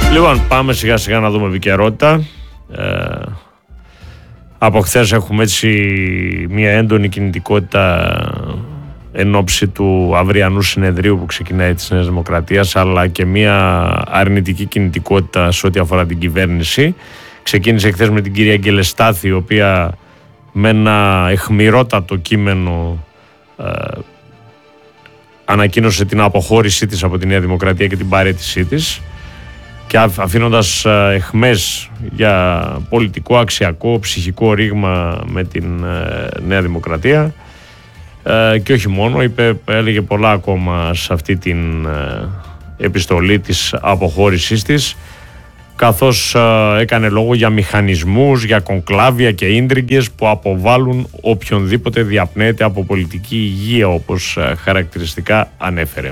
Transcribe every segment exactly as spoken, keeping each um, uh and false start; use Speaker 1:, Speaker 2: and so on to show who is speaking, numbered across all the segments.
Speaker 1: Λοιπόν, πάμε σιγά σιγά να δούμε επικαιρότητα. Ε, από χθες έχουμε έτσι μια έντονη κινητικότητα εν ώψη του αυριανού συνεδρίου που ξεκινάει της Νέας Δημοκρατίας, αλλά και μια αρνητική κινητικότητα σε ό,τι αφορά την κυβέρνηση. Ξεκίνησε χθες με την κυρία Γκελεστάθη, η οποία με ένα αιχμηρότατο κείμενο ε, ανακοίνωσε την αποχώρησή της από τη Νέα Δημοκρατία και την παραίτησή της, και αφήνοντας αιχμές για πολιτικό, αξιακό, ψυχικό ρήγμα με την Νέα Δημοκρατία, και όχι μόνο, είπε, έλεγε πολλά ακόμα σε αυτή την επιστολή της αποχώρησής της, καθώς έκανε λόγο για μηχανισμούς, για κονκλάβια και ίντριγκες που αποβάλλουν οποιονδήποτε διαπνέεται από πολιτική υγεία, όπως χαρακτηριστικά ανέφερε.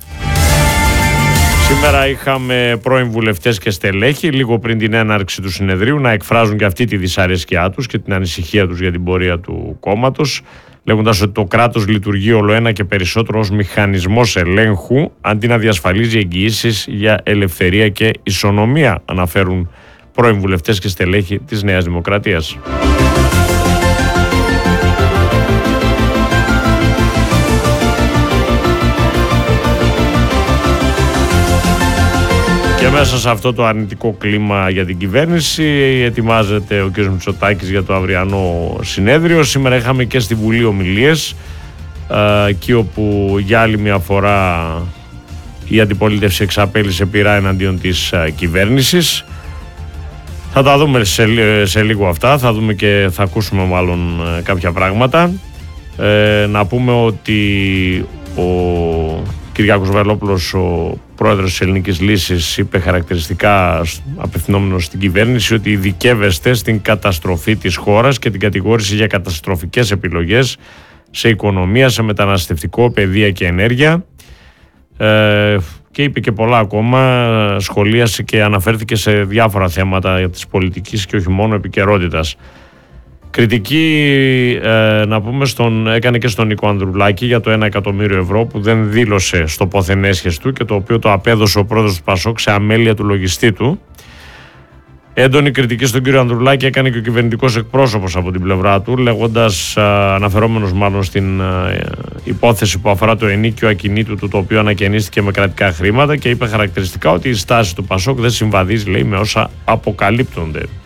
Speaker 1: Σήμερα είχαμε πρώην βουλευτές και στελέχη, λίγο πριν την έναρξη του συνεδρίου, να εκφράζουν και αυτή τη δυσαρέσκειά τους και την ανησυχία τους για την πορεία του κόμματος, λέγοντας ότι το κράτος λειτουργεί όλο και περισσότερο ως μηχανισμός ελέγχου, αντί να διασφαλίζει εγγυήσεις για ελευθερία και ισονομία, αναφέρουν πρώην βουλευτές και στελέχη της Νέας Δημοκρατίας. Και μέσα σε αυτό το αρνητικό κλίμα για την κυβέρνηση ετοιμάζεται ο κ. Μητσοτάκης για το αυριανό συνέδριο. Σήμερα είχαμε και στη Βουλή ομιλίες, εκεί όπου για άλλη μια φορά η αντιπολίτευση εξαπέλυσε πειρά εναντίον της κυβέρνησης. Θα τα δούμε σε, σε λίγο αυτά, θα δούμε και θα ακούσουμε μάλλον κάποια πράγματα. Ε, να πούμε ότι ο Κυριάκος Βελόπουλος, ο πρόεδρος της Ελληνικής Λύσης, είπε χαρακτηριστικά, απευθυνόμενος στην κυβέρνηση, ότι ειδικεύεστε στην καταστροφή της χώρας και την κατηγόρηση για καταστροφικές επιλογές σε οικονομία, σε μεταναστευτικό, παιδεία και ενέργεια. Ε, και είπε και πολλά ακόμα, σχολίασε και αναφέρθηκε σε διάφορα θέματα της πολιτικής και όχι μόνο επικαιρότητας. Κριτική ε, να πούμε στον, έκανε και στον Νίκο Ανδρουλάκη για το ένα εκατομμύριο ευρώ που δεν δήλωσε στο πόθεν έσχες του και το οποίο το απέδωσε ο πρόεδρος του Πασόκ σε αμέλεια του λογιστή του. Έντονη κριτική στον κύριο Ανδρουλάκη έκανε και ο κυβερνητικός εκπρόσωπος από την πλευρά του, λέγοντας, α, αναφερόμενος μάλλον στην α, υπόθεση που αφορά το ενίκιο ακινήτου του, το οποίο ανακαινίστηκε με κρατικά χρήματα, και είπε χαρακτηριστικά ότι η στάση του Πασόκ δεν συμβαδίζει, λέει, με όσα αποκαλύπτονται.